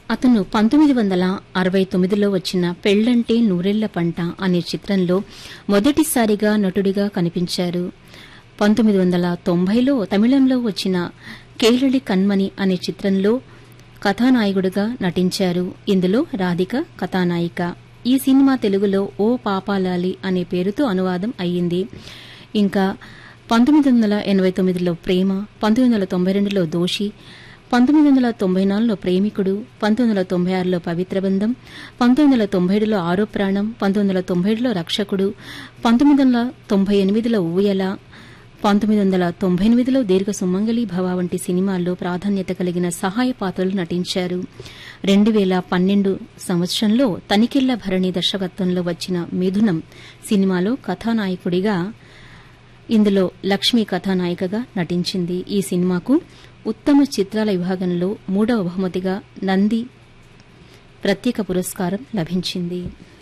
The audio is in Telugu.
అతను 1969లో వచ్చిన పెళ్లంటే నూరెళ్ల పంట అనే చిత్రంలో మొదటిసారిగా నటుడిగా కనిపించారు. 1990లో తమిళంలో వచ్చిన కేళడి కన్మణి అనే చిత్రంలో కథానాయకుడిగా నటించారు. ఇందులో రాధిక కథానాయిక. ఈ సినిమా తెలుగులో ఓ పాపాలాలి అనే పేరుతో అనువాదం అయ్యింది. ఇంకా 1989లో ప్రేమ, 1992లో దోషి, 1994లో ప్రేమికుడు, 1996లో పవిత్ర బంధం, 1997లో ఆరో ప్రాణం, 1997లో రక్షకుడు, 1998లో ఊయల, 1998లో దీర్ఘ సుమంగళి భవ వంటి సినిమాల్లో ప్రాధాన్యత కలిగిన సహాయ పాత్రలు నటించారు. 2012 సంవత్సరంలో తనికెళ్ల భరణి దర్శకత్వంలో వచ్చిన మిథునం సినిమాలో కథానాయకుడిగా, ఇందులో లక్ష్మి కథానాయికగా నటించింది. ఈ సినిమాకు ఉత్తమ చిత్రాల విభాగంలో 3వ బహుమతిగా నంది ప్రత్యేక పురస్కారం లభించింది.